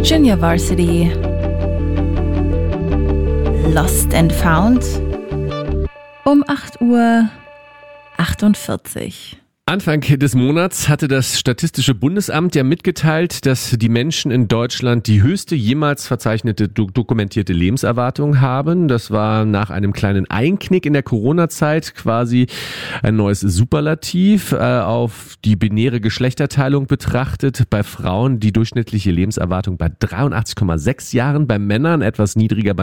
Junior Varsity, Lost and Found, um 8:48 Uhr. Anfang des Monats hatte das Statistische Bundesamt ja mitgeteilt, dass die Menschen in Deutschland die höchste jemals verzeichnete dokumentierte Lebenserwartung haben. Das war nach einem kleinen Einknick in der Corona-Zeit quasi ein neues Superlativ auf die binäre Geschlechterteilung betrachtet. Bei Frauen die durchschnittliche Lebenserwartung bei 83,6 Jahren, bei Männern etwas niedriger bei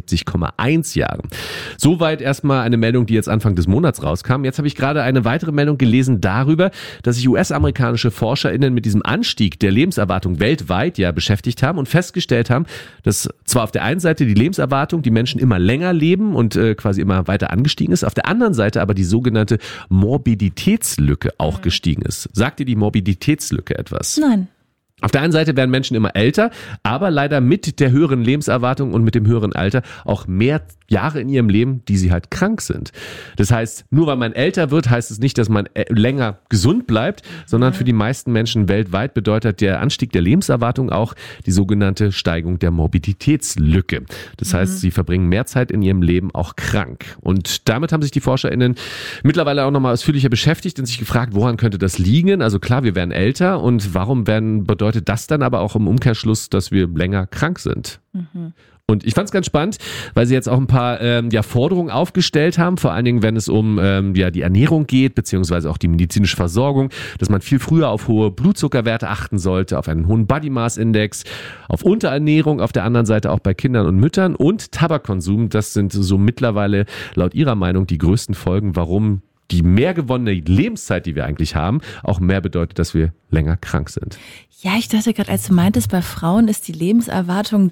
79,1 Jahren. Soweit erstmal eine Meldung, die jetzt Anfang des Monats rauskam. Jetzt habe ich gerade eine weitere Meldung gelesen darüber, dass sich US-amerikanische ForscherInnen mit diesem Anstieg der Lebenserwartung weltweit ja beschäftigt haben und festgestellt haben, dass zwar auf der einen Seite die Lebenserwartung, die Menschen immer länger leben und quasi immer weiter angestiegen ist, auf der anderen Seite aber die sogenannte Morbiditätslücke auch gestiegen ist. Sagt dir die Morbiditätslücke etwas? Nein. Auf der einen Seite werden Menschen immer älter, aber leider mit der höheren Lebenserwartung und mit dem höheren Alter auch mehr Jahre in ihrem Leben, die sie halt krank sind. Das heißt, nur weil man älter wird, heißt es nicht, dass man länger gesund bleibt, sondern für die meisten Menschen weltweit bedeutet der Anstieg der Lebenserwartung auch die sogenannte Steigung der Morbiditätslücke. Das heißt, sie verbringen mehr Zeit in ihrem Leben auch krank. Und damit haben sich die ForscherInnen mittlerweile auch nochmal ausführlicher beschäftigt und sich gefragt, woran könnte das liegen? Also klar, wir werden älter und warum bedeutet das dann aber auch im Umkehrschluss, dass wir länger krank sind? Und ich fand es ganz spannend, weil sie jetzt auch ein paar Forderungen aufgestellt haben, vor allen Dingen, wenn es um die Ernährung geht, beziehungsweise auch die medizinische Versorgung, dass man viel früher auf hohe Blutzuckerwerte achten sollte, auf einen hohen Body Mass Index, auf Unterernährung, auf der anderen Seite auch bei Kindern und Müttern und Tabakkonsum. Das sind so mittlerweile laut ihrer Meinung die größten Folgen, warum die mehr gewonnene Lebenszeit, die wir eigentlich haben, auch mehr bedeutet, dass wir länger krank sind. Ja, ich dachte gerade, als du meintest, bei Frauen ist die Lebenserwartung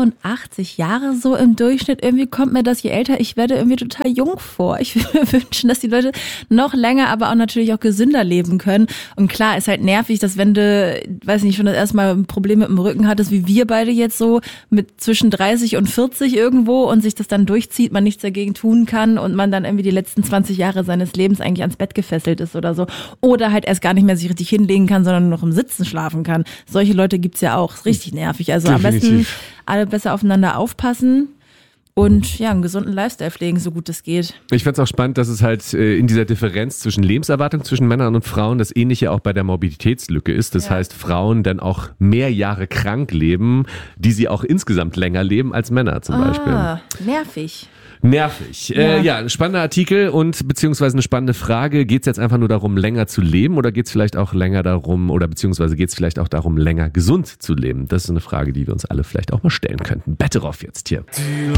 83 Jahre so im Durchschnitt. Irgendwie kommt mir das, je älter ich werde, irgendwie total jung vor. Ich würde mir wünschen, dass die Leute noch länger, aber auch natürlich auch gesünder leben können. Und klar, ist halt nervig, dass wenn du, weiß nicht, schon das erste Mal ein Problem mit dem Rücken hattest, wie wir beide jetzt so mit zwischen 30 und 40 irgendwo und sich das dann durchzieht, man nichts dagegen tun kann und man dann irgendwie die letzten 20 Jahre seines Lebens eigentlich ans Bett gefesselt ist oder so. Oder halt erst gar nicht mehr sich richtig hinlegen kann, sondern nur noch im Sitzen schlafen kann. Solche Leute gibt's ja auch. Ist richtig nervig. Also Definitiv. Am besten alle besser aufeinander aufpassen und ja, einen gesunden Lifestyle pflegen, so gut es geht. Ich fand's auch spannend, dass es halt in dieser Differenz zwischen Lebenserwartung zwischen Männern und Frauen das Ähnliche auch bei der Morbiditätslücke ist. Das heißt, Frauen dann auch mehr Jahre krank leben, die sie auch insgesamt länger leben als Männer zum Beispiel. Nervig. Nervig. Ja. Ein spannender Artikel und beziehungsweise eine spannende Frage. Geht es jetzt einfach nur darum, länger zu leben oder geht es vielleicht auch länger darum oder beziehungsweise geht es vielleicht auch darum, länger gesund zu leben? Das ist eine Frage, die wir uns alle vielleicht auch mal stellen könnten. Betteroff jetzt hier.